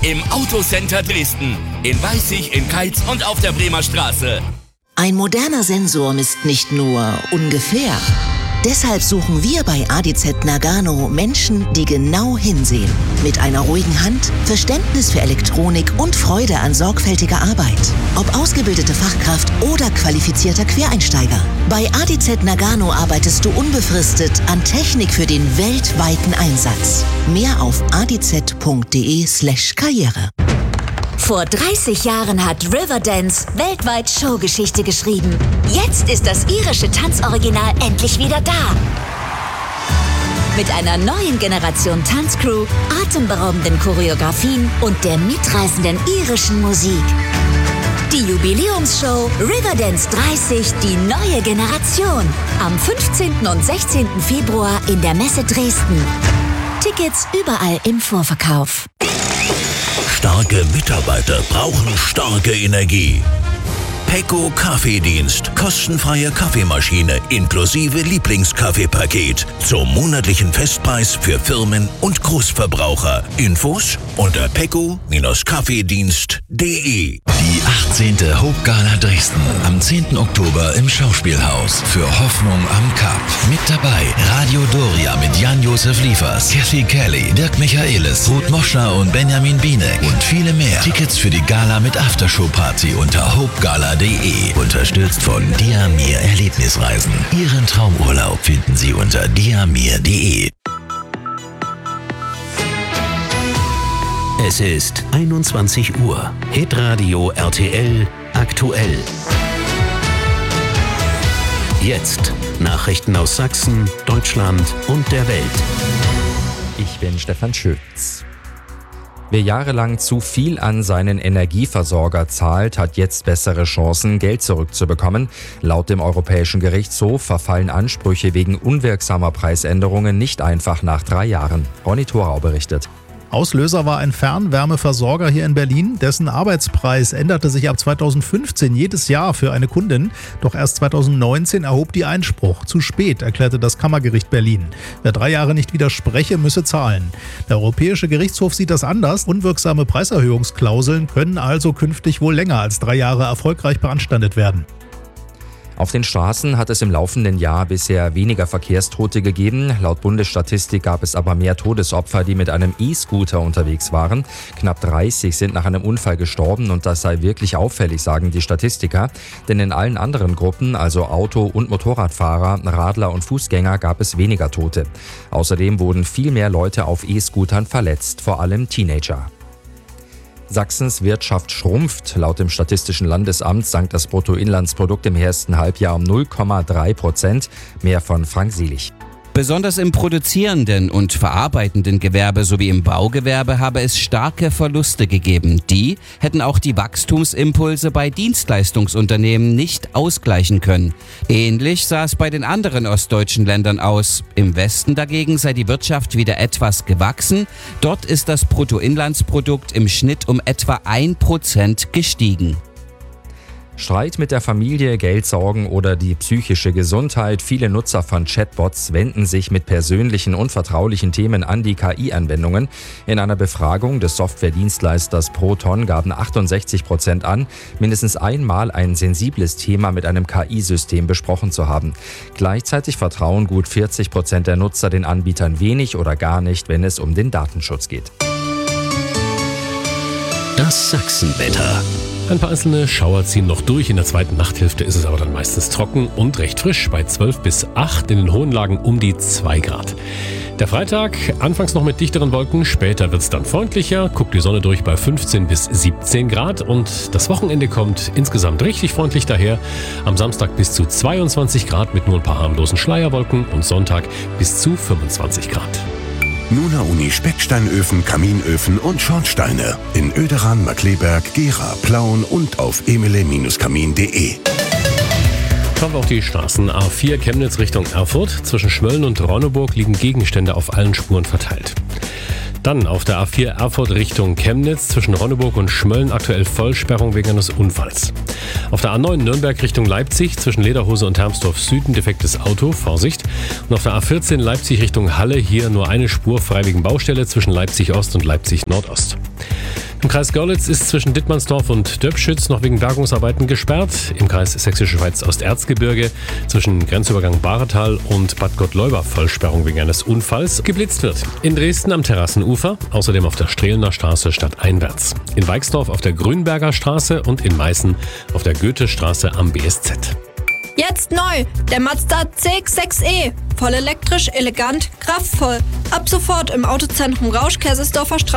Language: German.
Im Autocenter Dresden. In Weißig, in Keitz und auf der Bremer Straße. Ein moderner Sensor misst nicht nur ungefähr. Deshalb suchen wir bei ADZ Nagano Menschen, die genau hinsehen. Mit einer ruhigen Hand, Verständnis für Elektronik und Freude an sorgfältiger Arbeit. Ob ausgebildete Fachkraft oder qualifizierter Quereinsteiger. Bei ADZ Nagano arbeitest du unbefristet an Technik für den weltweiten Einsatz. Mehr auf adz.de/Karriere. Vor 30 Jahren hat Riverdance weltweit Showgeschichte geschrieben. Jetzt ist das irische Tanzoriginal endlich wieder da. Mit einer neuen Generation Tanzcrew, atemberaubenden Choreografien und der mitreißenden irischen Musik. Die Jubiläumsshow Riverdance 30, die neue Generation. Am 15. und 16. Februar in der Messe Dresden. Tickets überall im Vorverkauf. Starke Mitarbeiter brauchen starke Energie. Pecco Kaffeedienst. Kostenfreie Kaffeemaschine inklusive Lieblingskaffeepaket. Zum monatlichen Festpreis für Firmen und Großverbraucher. Infos unter pecco-kaffeedienst.de. Die 18. Hope-Gala Dresden am 10. Oktober im Schauspielhaus für Hoffnung am Kap. Mit dabei Radio Doria mit Jan-Josef Liefers, Kathy Kelly, Dirk Michaelis, Ruth Moscher und Benjamin Bienek und viele mehr. Tickets für die Gala mit Aftershow-Party unter hopegala.de. Unterstützt von Diamir Erlebnisreisen. Ihren Traumurlaub finden Sie unter diamir.de. Es ist 21 Uhr. Hitradio RTL aktuell. Jetzt Nachrichten aus Sachsen, Deutschland und der Welt. Ich bin Stefan Schütz. Wer jahrelang zu viel an seinen Energieversorger zahlt, hat jetzt bessere Chancen, Geld zurückzubekommen. Laut dem Europäischen Gerichtshof verfallen Ansprüche wegen unwirksamer Preisänderungen nicht einfach nach 3 Jahren. Ronny Thorau berichtet. Auslöser war ein Fernwärmeversorger hier in Berlin. Dessen Arbeitspreis änderte sich ab 2015 jedes Jahr für eine Kundin. Doch erst 2019 erhob die Einspruch. Zu spät, erklärte das Kammergericht Berlin. Wer 3 Jahre nicht widerspreche, müsse zahlen. Der Europäische Gerichtshof sieht das anders. Unwirksame Preiserhöhungsklauseln können also künftig wohl länger als 3 Jahre erfolgreich beanstandet werden. Auf den Straßen hat es im laufenden Jahr bisher weniger Verkehrstote gegeben. Laut Bundesstatistik gab es aber mehr Todesopfer, die mit einem E-Scooter unterwegs waren. Knapp 30 sind nach einem Unfall gestorben und das sei wirklich auffällig, sagen die Statistiker. Denn in allen anderen Gruppen, also Auto- und Motorradfahrer, Radler und Fußgänger, gab es weniger Tote. Außerdem wurden viel mehr Leute auf E-Scootern verletzt, vor allem Teenager. Sachsens Wirtschaft schrumpft. Laut dem Statistischen Landesamt sank das Bruttoinlandsprodukt im ersten Halbjahr um 0,3%. Mehr von Frank Selig. Besonders im produzierenden und verarbeitenden Gewerbe sowie im Baugewerbe habe es starke Verluste gegeben. Die hätten auch die Wachstumsimpulse bei Dienstleistungsunternehmen nicht ausgleichen können. Ähnlich sah es bei den anderen ostdeutschen Ländern aus. Im Westen dagegen sei die Wirtschaft wieder etwas gewachsen. Dort ist das Bruttoinlandsprodukt im Schnitt um etwa 1% gestiegen. Streit mit der Familie, Geldsorgen oder die psychische Gesundheit. Viele Nutzer von Chatbots wenden sich mit persönlichen und vertraulichen Themen an die KI-Anwendungen. In einer Befragung des Softwaredienstleisters Proton gaben 68% an, mindestens einmal ein sensibles Thema mit einem KI-System besprochen zu haben. Gleichzeitig vertrauen gut 40% der Nutzer den Anbietern wenig oder gar nicht, wenn es um den Datenschutz geht. Das Sachsenwetter. Ein paar einzelne Schauer ziehen noch durch. In der zweiten Nachthälfte ist es aber dann meistens trocken und recht frisch. Bei 12 bis 8, in den hohen Lagen um die 2 Grad. Der Freitag, anfangs noch mit dichteren Wolken, später wird es dann freundlicher. Guckt die Sonne durch bei 15 bis 17 Grad. Und das Wochenende kommt insgesamt richtig freundlich daher. Am Samstag bis zu 22 Grad mit nur ein paar harmlosen Schleierwolken und Sonntag bis zu 25 Grad. Nuna Uni Specksteinöfen, Kaminöfen und Schornsteine in Oederan, Markkleeberg, Gera, Plauen und auf emele-kamin.de. Schauen wir auf die Straßen. A4 Chemnitz Richtung Erfurt. Zwischen Schmölln und Ronneburg liegen Gegenstände auf allen Spuren verteilt. Dann auf der A4 Erfurt Richtung Chemnitz zwischen Ronneburg und Schmölln aktuell Vollsperrung wegen eines Unfalls. Auf der A9 Nürnberg Richtung Leipzig zwischen Lederhose und Hermsdorf Süden defektes Auto, Vorsicht. Und auf der A14 Leipzig Richtung Halle hier nur eine Spur frei wegen Baustelle zwischen Leipzig Ost und Leipzig Nordost. Im Kreis Görlitz ist zwischen Dittmannsdorf und Döbschütz noch wegen Bergungsarbeiten gesperrt. Im Kreis Sächsische Schweiz-Osterzgebirge zwischen Grenzübergang Bahretal und Bad Gottleuba Vollsperrung wegen eines Unfalls. Geblitzt wird in Dresden am Terrassenufer, außerdem auf der Strehlener Straße stadteinwärts. In Weixdorf auf der Grünberger Straße und in Meißen auf der Goethestraße am BSZ. Jetzt neu, der Mazda CX-6e. Voll elektrisch, elegant, kraftvoll. Ab sofort im Autozentrum Rausch-Kaisersdorfer Straße.